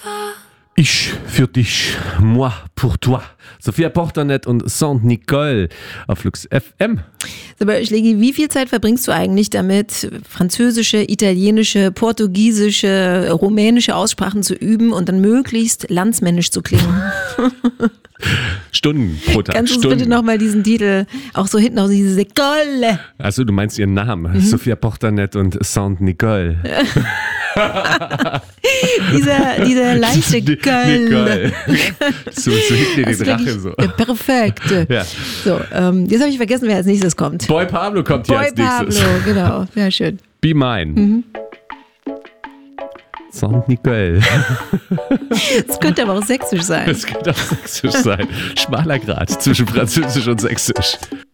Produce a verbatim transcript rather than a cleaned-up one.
Ich für dich, moi pour toi. Sophia Porternet und Saint-Nicole auf Flux F M. Aber Schlegi, wie viel Zeit verbringst du eigentlich damit, französische, italienische, portugiesische, rumänische Aussprachen zu üben und dann möglichst landsmännisch zu klingen? Stunden pro Tag. Kannst du uns Stunden. bitte nochmal diesen Titel, auch so hinten auf diese Nicole. Also du meinst ihren Namen, Mhm. Sophia Porternet und Saint-Nicole. dieser, dieser leichte Köln. Nicole. So, so hinten in Das den ist Drache wirklich, so. äh, Perfekt. Ja. So, ähm, jetzt habe ich vergessen, wer als nächstes kommt. Boy Pablo kommt hier Boy als nächstes. Pablo, genau. Ja, schön. Be mine. Mhm. Saint-Nicole. Das könnte aber auch sächsisch sein. Das könnte auch sächsisch sein. Schmaler Grad zwischen Französisch und Sächsisch.